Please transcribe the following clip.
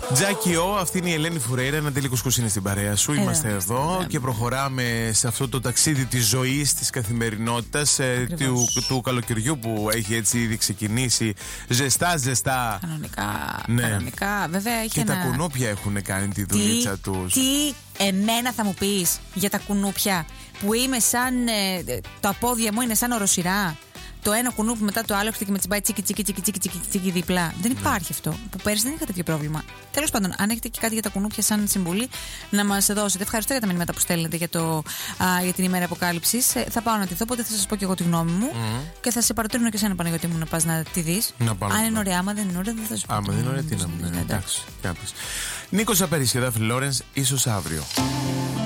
Τζάκι Ο, αυτή είναι η Ελένη Φουρέιρα. Ένα τέλειο κουσκουσίνη στην παρέα σου. Είμαστε εδώ και προχωράμε σε αυτό το ταξίδι της ζωής, της καθημερινότητας, του καλοκαιριού που έχει έτσι ήδη ξεκινήσει. Ζεστά. Κανονικά. Βέβαια έχει και τα κουνούπια έχουν κάνει τη δουλίτσα τους. Τι εμένα θα μου πεις για τα κουνούπια που είμαι σαν. Τα πόδια μου είναι σαν οροσειρά. Το ένα κουνούπι μετά το άλλο έρχεται και με τσιμπάει τσίκι διπλά. Δεν υπάρχει αυτό. Που πέρυσι δεν είχα τέτοιο πρόβλημα. Τέλος πάντων, αν έχετε και κάτι για τα κουνούπια σαν συμβουλή, να μας δώσετε. Ευχαριστώ για τα μηνύματα που στέλνετε για την ημέρα αποκάλυψης. Θα πάω να τη δω, οπότε θα σας πω και εγώ τη γνώμη μου. Και θα σε παρατηρήσω και εσένα, Παναγιώτη μου, να πας να τη δεις. Αν είναι ωραία, άμα δεν είναι ωραία, δεν θα σου πω. Άμα δεν είναι ωραία, τι να μου. Εντάξει. Νίκος Απερίσχεδα, Λόρενς, ίσως αύριο.